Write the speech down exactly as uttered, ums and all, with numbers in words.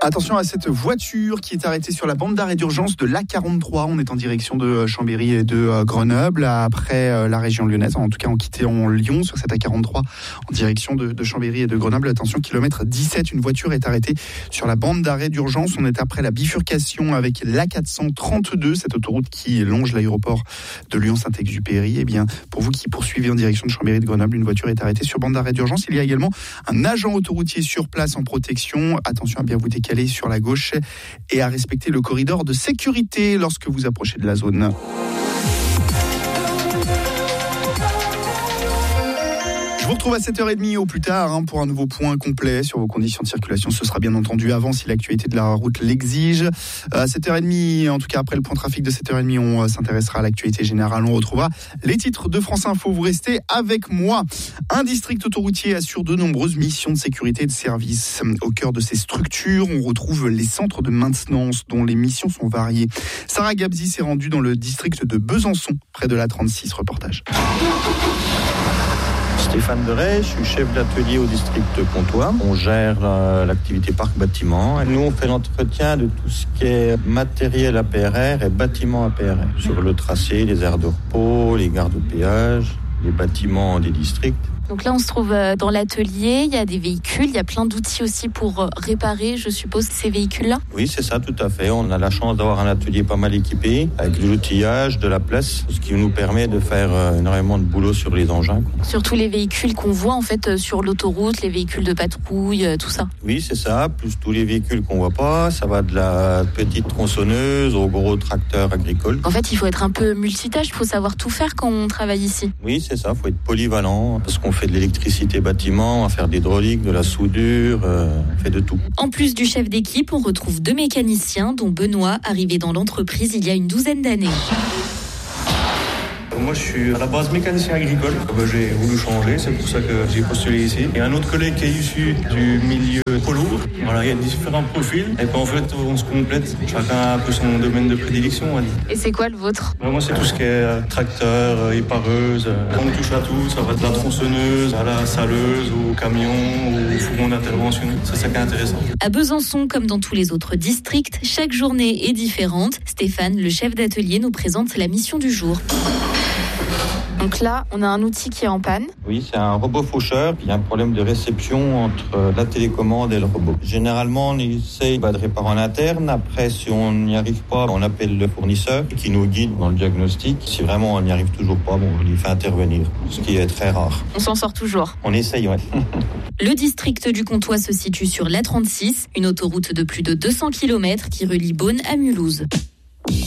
Attention à cette voiture qui est arrêtée sur la bande d'arrêt d'urgence de l'A quarante-trois. On est en direction de Chambéry et de Grenoble, après la région lyonnaise. En tout cas, on quittait en Lyon sur cette A quarante-trois en direction de, de Chambéry et de Grenoble. Attention, kilomètre dix-sept, une voiture est arrêtée sur la bande d'arrêt d'urgence. On est après la bifurcation avec l'A quatre cent trente-deux, cette autoroute qui longe l'aéroport de Lyon-Saint-Exupéry. Eh bien, pour vous qui poursuivez en direction de Chambéry et de Grenoble, une voiture est arrêtée sur bande d'arrêt d'urgence. Il y a également un agent autoroutier sur place en protection. Attention à bien vous décaler sur la gauche et à respecter le corridor de sécurité lorsque vous approchez de la zone. Je vous retrouve à sept heures trente au plus tard hein, pour un nouveau point complet sur vos conditions de circulation. Ce sera bien entendu avant si l'actualité de la route l'exige. À sept heures trente, en tout cas après le point trafic de sept heures trente, on s'intéressera à l'actualité générale. On retrouvera les titres de France Info. Vous restez avec moi. Un district autoroutier assure de nombreuses missions de sécurité et de service. Au cœur de ces structures, on retrouve les centres de maintenance dont les missions sont variées. Sarah Gabzi s'est rendue dans le district de Besançon, près de l'A trente-six. Reportage. Stéphane Deray, je suis chef d'atelier au district Pontoise. On gère euh, l'activité parc-bâtiment. Et nous, on fait l'entretien de tout ce qui est matériel A P R R et bâtiment A P R R. Sur le tracé, les aires de repos, les gares de péage, les bâtiments des districts. Donc là, on se trouve dans l'atelier, il y a des véhicules, il y a plein d'outils aussi pour réparer, je suppose, ces véhicules-là. Oui, c'est ça, tout à fait. On a la chance d'avoir un atelier pas mal équipé, avec de l'outillage, de la place, ce qui nous permet de faire énormément de boulot sur les engins. Surtout les véhicules qu'on voit en fait sur l'autoroute, les véhicules de patrouille, tout ça. Oui, c'est ça, plus tous les véhicules qu'on voit pas. Ça va de la petite tronçonneuse au gros tracteur agricole. En fait, il faut être un peu multitâche, il faut savoir tout faire quand on travaille ici. Oui, c'est ça, il faut être polyvalent, parce qu'on On fait de l'électricité bâtiment, on va faire de l'hydraulique, de la soudure, euh, on fait de tout. En plus du chef d'équipe, on retrouve deux mécaniciens, dont Benoît, arrivé dans l'entreprise il y a une douzaine d'années. Moi, je suis à la base mécanicien agricole. J'ai voulu changer, c'est pour ça que j'ai postulé ici. Il y a un autre collègue qui est issu du milieu polo. Voilà, il y a différents profils. Et puis en fait, on se complète. Chacun a un peu son domaine de prédilection, on va dire. Et c'est quoi le vôtre ? Moi, c'est tout ce qui est tracteur, épareuse. On touche à tout. Ça va de la tronçonneuse à la saleuse, au camion, au fourgon d'intervention. C'est ça qui est intéressant. À Besançon, comme dans tous les autres districts, chaque journée est différente. Stéphane, le chef d'atelier, nous présente la mission du jour. Donc là, on a un outil qui est en panne. Oui, c'est un robot faucheur. Il y a un problème de réception entre la télécommande et le robot. Généralement, on essaye de réparer en interne. Après, si on n'y arrive pas, on appelle le fournisseur qui nous guide dans le diagnostic. Si vraiment on n'y arrive toujours pas, bon, on lui fait intervenir, ce qui est très rare. On s'en sort toujours. On essaye, ouais. Le district du Pontoise se situe sur l'A trente-six, une autoroute de plus de deux cents kilomètres qui relie Beaune à Mulhouse.